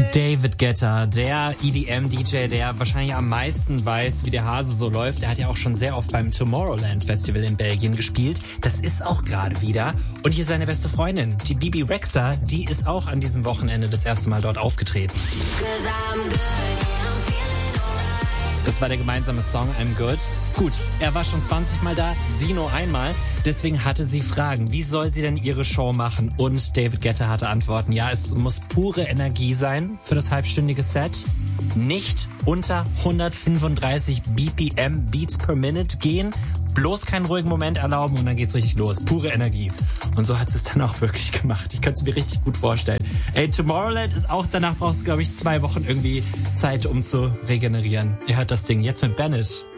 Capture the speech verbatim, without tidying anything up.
David Guetta, der E D M-D J, der wahrscheinlich am meisten weiß, wie der Hase so läuft. Der hat ja auch schon sehr oft beim Tomorrowland Festival in Belgien gespielt. Das ist auch gerade wieder. Und hier seine beste Freundin, die Bebe Rexha, die ist auch an diesem Wochenende das erste Mal dort aufgetreten. Das war der gemeinsame Song I'm Good. Gut, er war schon zwanzig Mal da, sie nur einmal. Deswegen hatte sie Fragen. Wie soll sie denn ihre Show machen? Und David Guetta hatte Antworten. Ja, es muss pure Energie sein für das halbstündige Set. Nicht unter hundertfünfunddreißig B P M Beats per Minute gehen. Bloß keinen ruhigen Moment erlauben und dann geht's richtig los. Pure Energie. Und so hat sie es dann auch wirklich gemacht. Ich kann es mir richtig gut vorstellen. Ey, Tomorrowland ist auch, danach brauchst du, glaube ich, zwei Wochen irgendwie Zeit, um zu regenerieren. Ihr hört das Ding jetzt mit Bennett.